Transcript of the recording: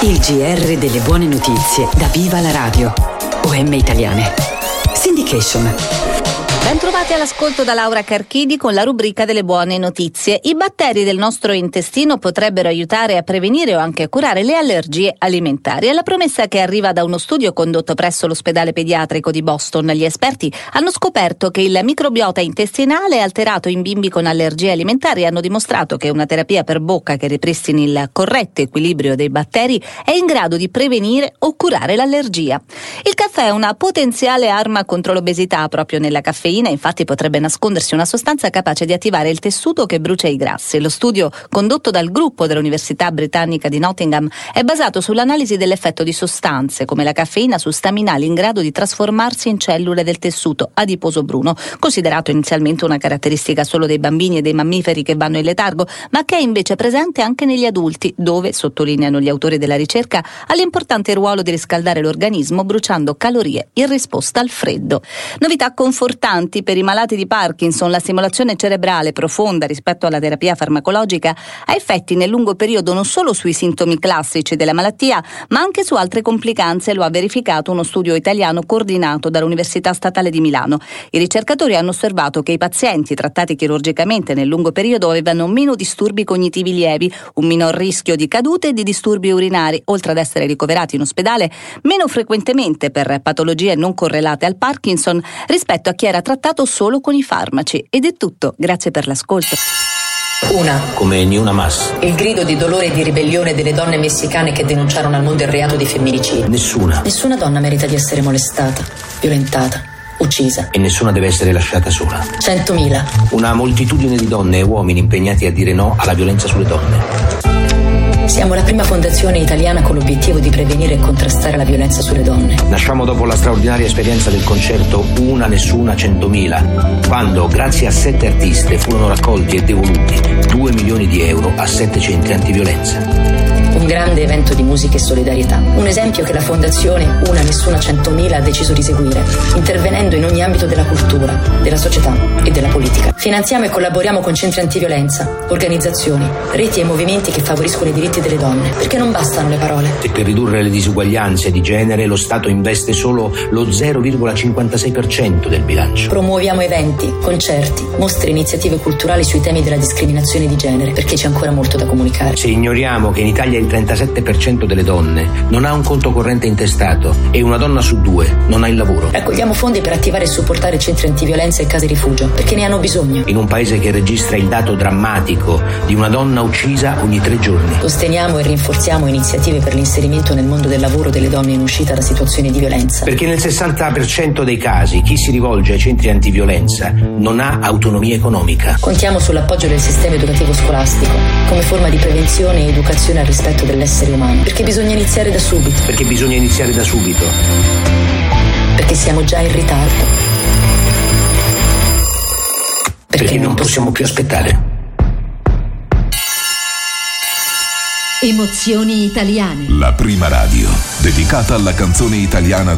Il GR delle buone notizie da Viva la Radio. OM Italiane. Syndication. Bentrovati all'ascolto da Laura Carchidi con la rubrica delle buone notizie. I batteri del nostro intestino potrebbero aiutare a prevenire o anche a curare le allergie alimentari. È la promessa che arriva da uno studio condotto presso l'ospedale pediatrico di Boston. Gli esperti hanno scoperto che il microbiota intestinale è alterato in bimbi con allergie alimentari e hanno dimostrato che una terapia per bocca che ripristini il corretto equilibrio dei batteri è in grado di prevenire o curare l'allergia. Il caffè è una potenziale arma contro l'obesità. Proprio nella caffeina infatti potrebbe nascondersi una sostanza capace di attivare il tessuto che brucia i grassi. Lo studio condotto dal gruppo dell'Università Britannica di Nottingham è basato sull'analisi dell'effetto di sostanze come la caffeina su staminali in grado di trasformarsi in cellule del tessuto adiposo bruno, considerato inizialmente una caratteristica solo dei bambini e dei mammiferi che vanno in letargo, ma che è invece presente anche negli adulti, dove, sottolineano gli autori della ricerca, ha l'importante ruolo di riscaldare l'organismo bruciando calorie in risposta al freddo. Novità confortanti per i malati di Parkinson: la stimolazione cerebrale profonda rispetto alla terapia farmacologica ha effetti nel lungo periodo non solo sui sintomi classici della malattia, ma anche su altre complicanze. Lo ha verificato uno studio italiano coordinato dall'Università Statale di Milano. I ricercatori hanno osservato che i pazienti trattati chirurgicamente nel lungo periodo avevano meno disturbi cognitivi lievi, un minor rischio di cadute e di disturbi urinari, oltre ad essere ricoverati in ospedale meno frequentemente per patologie non correlate al Parkinson rispetto a chi era trattato solo con i farmaci. Ed è tutto, grazie per l'ascolto. Una come ni una más. Il grido di dolore e di ribellione delle donne messicane che denunciarono al mondo il reato di femminicidio. Nessuna donna merita di essere molestata, violentata, uccisa. E nessuna deve essere lasciata sola. 100.000. Una moltitudine di donne e uomini impegnati a dire no alla violenza sulle donne. Siamo la prima fondazione italiana con l'obiettivo di prevenire e contrastare la violenza sulle donne. Nasciamo dopo la straordinaria esperienza del concerto Una, Nessuna, 100.000, quando, grazie a 7 artiste, furono raccolti e devoluti 2 milioni di euro a 7 centri antiviolenza. Un grande evento di musica e solidarietà. Un esempio che la fondazione Una, Nessuna, 100.000 ha deciso di seguire, intervenendo in ogni ambito della cultura, della società e della politica. Finanziamo e collaboriamo con centri antiviolenza, organizzazioni, reti e movimenti che favoriscono i diritti delle donne, perché non bastano le parole. E per ridurre le disuguaglianze di genere lo Stato investe solo lo 0,56% del bilancio. Promuoviamo eventi, concerti, mostre e iniziative culturali sui temi della discriminazione di genere, perché c'è ancora molto da comunicare. Se ignoriamo che in Italia il 37% delle donne non ha un conto corrente intestato e una donna su 2 non ha il lavoro. Raccogliamo fondi per attivare e supportare centri antiviolenza e case rifugio, perché ne hanno bisogno. In un paese che registra il dato drammatico di una donna uccisa ogni 3 giorni. Sosteniamo e rinforziamo iniziative per l'inserimento nel mondo del lavoro delle donne in uscita da situazioni di violenza. Perché nel 60% dei casi chi si rivolge ai centri antiviolenza non ha autonomia economica. Contiamo sull'appoggio del sistema educativo scolastico come forma di prevenzione e educazione al rispetto dell'essere umano. Perché bisogna iniziare da subito. Perché siamo già in ritardo. Perché non possiamo più aspettare. Emozioni italiane. La prima radio dedicata alla canzone italiana